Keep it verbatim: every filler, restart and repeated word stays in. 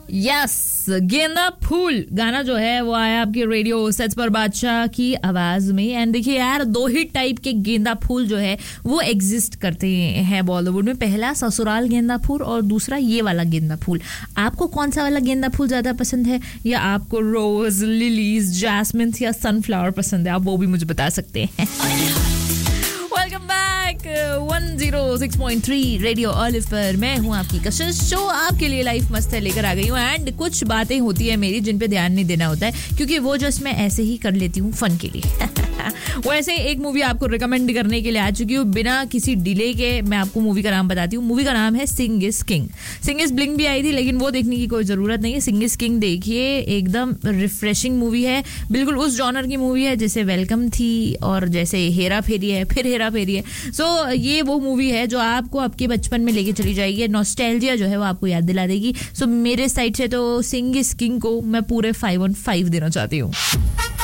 Yes, गेंदा फूल गाना जो है वो आया आपके रेडियो सेट्स पर बादशाह की आवाज में। एंड देखिए यार, दो ही टाइप के गेंदा फूल जो है वो एग्जिस्ट करते हैं बॉलीवुड में। पहला ससुराल गेंदा फूल और दूसरा ये वाला गेंदा फूल। आपको कौन सा वाला गेंदा फूल ज्यादा पसंद है, या आपको रोज, लिलीज, जैस्मिन या सनफ्लावर पसंद है? आप वो भी मुझे बता सकते हैं। Welcome back one oh six point three radio olive पर मैं हूं आपकी कशिश। शो आपके लिए लाइफ मस्त है लेकर आ गई हूं। एंड कुछ बातें होती है मेरी जिन पे ध्यान नहीं देना होता है, क्योंकि वो जस्ट मैं ऐसे ही कर लेती हूं फन के लिए। वैसे एक मूवी आपको रिकमेंड करने के लिए आ चुकी हूँ बिना किसी डिले के। मैं आपको मूवी का नाम बताती हूँ। मूवी का नाम है सिंग is king. Singh is bling भी आई थी, लेकिन वो देखने की कोई जरूरत नहीं है। सिंग इज किंग देखिए, एकदम रिफ्रेशिंग मूवी है। बिल्कुल उस जॉनर की मूवी है जैसे वेलकम थी और जैसे हेरा फेरी है, फिर हेरा फेरी है। सो so, ये वो मूवी है जो आपको आपके बचपन में लेके चली जाएगी। नॉस्टैल्जिया जो है वो आपको याद दिला देगी। सो so, मेरे साइड से तो सिंग इज किंग को मैं पूरे फाइव ऑन फाइव देना चाहती हूँ।